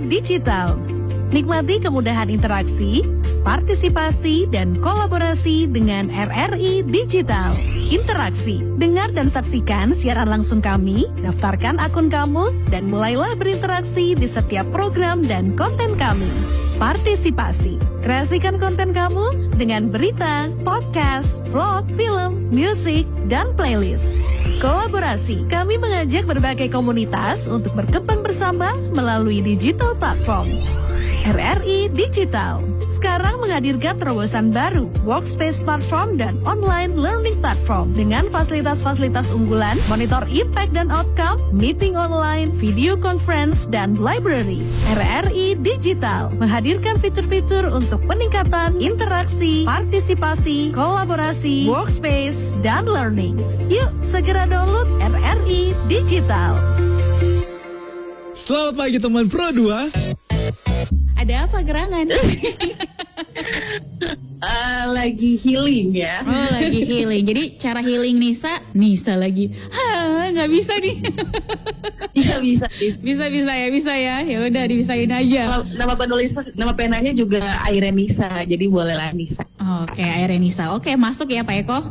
RRI Digital. Nikmati kemudahan interaksi, partisipasi, dan kolaborasi dengan RRI Digital. Interaksi, dengar dan saksikan siaran langsung kami, daftarkan akun kamu, dan mulailah berinteraksi di setiap program dan konten kami. Partisipasi, kreasikan konten kamu dengan berita, podcast, vlog, film, musik, dan playlist. Kolaborasi, kami mengajak berbagai komunitas untuk berkembang bersama melalui digital platform. RRI Digital sekarang menghadirkan terobosan baru, workspace platform dan online learning platform dengan fasilitas-fasilitas unggulan, monitor impact dan outcome, meeting online, video conference, dan library. RRI Digital menghadirkan fitur-fitur untuk peningkatan interaksi, partisipasi, kolaborasi, workspace, dan learning. Yuk segera download RRI Digital. Selamat pagi teman Pro 2. Ada apa gerangan? Lagi healing ya. Oh, lagi healing. Jadi cara healing Nisa lagi. Nggak bisa nih. Iya bisa. Bisa ya. Ya udah dibisain aja. Nama penulis, nama penanya juga Aire Nisa. Jadi bolehlah Nisa. Oke, Aire Nisa. Oke, masuk ya Pak Eko.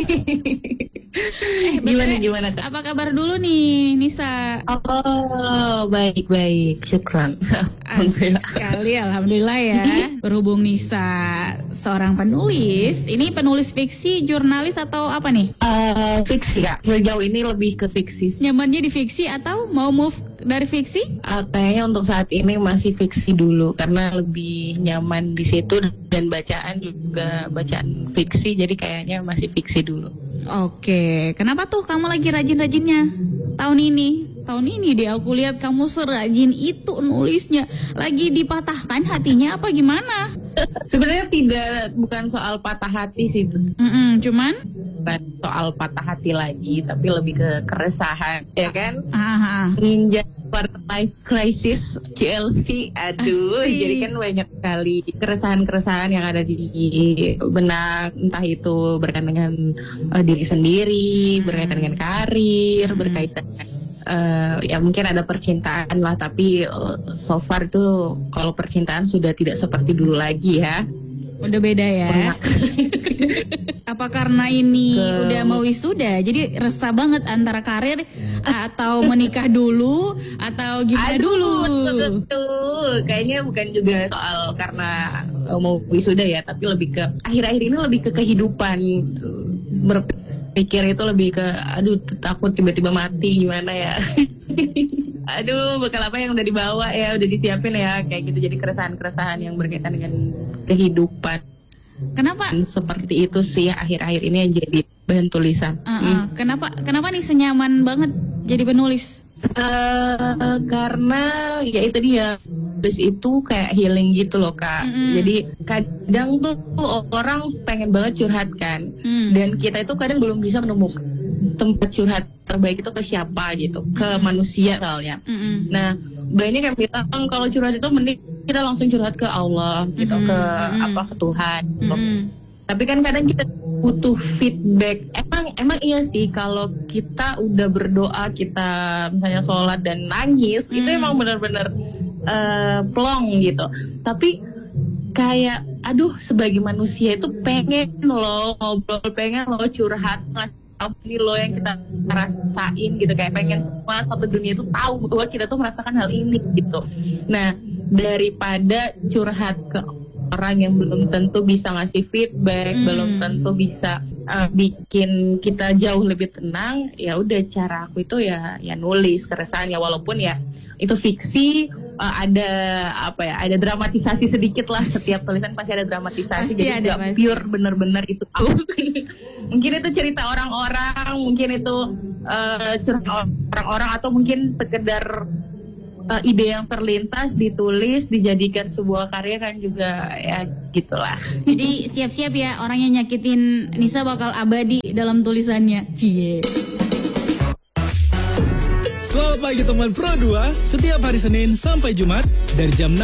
Gimana Kak? Apa kabar dulu nih Nisa? Oh, baik. Syukran. Asik sekali, alhamdulillah ya. Berhubung Nisa seorang penulis, ini penulis fiksi, jurnalis atau apa nih? Fiksi Kak. Sejauh ini lebih ke fiksi. Nyamannya di fiksi atau mau move dari fiksi? Kayaknya untuk saat ini masih fiksi dulu karena lebih nyaman di situ dan bacaan juga bacaan fiksi, jadi kayaknya masih fiksi dulu. Oke, kenapa tuh kamu lagi rajin-rajinnya tahun ini? Tahun ini deh aku lihat kamu serajin itu nulisnya. Lagi dipatahkan hatinya apa gimana? Sebenarnya bukan soal patah hati sih itu. Cuman bukan soal patah hati lagi, tapi lebih ke keresahan, ya kan? Ninja Quarter Life Crisis KLC, aduh. Asik. Jadi kan banyak sekali keresahan-keresahan yang ada di benak, entah itu berkaitan dengan diri sendiri, berkaitan dengan karir, berkaitan dengan ya mungkin ada percintaan lah, tapi so far itu kalau percintaan sudah tidak seperti dulu lagi ya. Udah beda ya. Apa karena ini udah mau wisuda, jadi resah banget antara karir atau menikah dulu atau gimana dulu? Betul. Kayaknya bukan juga soal karena mau wisuda ya, tapi lebih ke akhir-akhir ini lebih ke kehidupan. Berpikir itu lebih ke takut tiba-tiba mati gimana ya. Aduh, bekal apa yang udah dibawa ya, udah disiapin ya, kayak gitu. Jadi keresahan-keresahan yang berkaitan dengan kehidupan. Kenapa? Seperti itu sih akhir-akhir ini yang jadi bahan tulisan. Kenapa nih senyaman banget jadi penulis? Karena ya itu dia, nulis itu kayak healing gitu loh Kak. Jadi kadang tuh orang pengen banget curhat kan, dan kita itu kadang belum bisa menemukan tempat curhat terbaik itu ke siapa gitu, ke manusia soalnya. Nah banyak yang bilang kalau curhat itu mending kita langsung curhat ke Allah gitu, ke Tuhan. Tapi kan kadang kita butuh feedback. Emang iya sih kalau kita udah berdoa, kita misalnya sholat dan nangis, itu emang benar-benar plong gitu. Tapi kayak sebagai manusia itu pengen lo ngobrol, pengen lo curhat, ini lo yang kita rasain gitu, kayak pengen semua satu dunia itu tahu bahwa kita tuh merasakan hal ini gitu. Nah daripada curhat ke orang yang belum tentu bisa ngasih feedback, belum tentu bisa bikin kita jauh lebih tenang, ya udah cara aku itu ya nulis keresahannya, walaupun ya itu fiksi. Ada dramatisasi sedikit lah, setiap tulisan pasti ada dramatisasi, pasti jadi nggak pure bener-bener itu aku. Mungkin itu cerita orang-orang, mungkin itu curhat orang-orang, atau mungkin sekedar ide yang terlintas ditulis dijadikan sebuah karya kan juga ya gitulah. Jadi siap-siap ya, orang yang nyakitin Nisa bakal abadi dalam tulisannya. Cie. Selamat pagi teman Pro 2, setiap hari Senin sampai Jumat dari jam 6